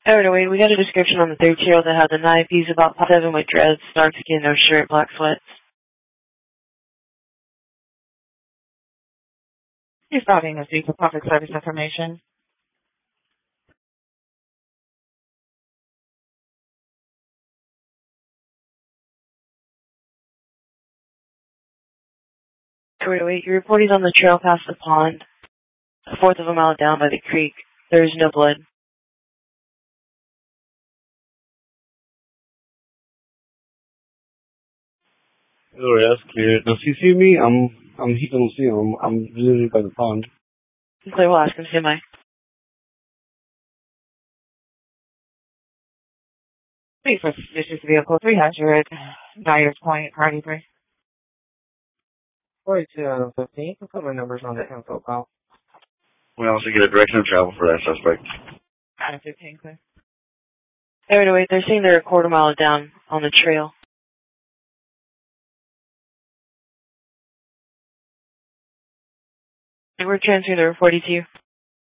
Oh, wait, we got a description on the 13-year-old that had the knife. He's about 5'7" with dreads, dark skin, no shirt, black sweats. He's starting to seek for public service information. Wait, your report is on the trail past the pond, a fourth of a mile down by the creek. There is no blood. Oh, yeah, that's clear. Does he see me? He don't see him. I'm literally by the pond. Clear, we'll ask him, Sam. Please for suspicious vehicle 300, Dyer's Point, Hardy Bridge. 42 out of 15. Put my numbers on the info call. We also get a direction of travel for that suspect. Out of 15, clear. Oh, wait, they're saying they're a quarter mile down on the trail. We're transferring the report to you.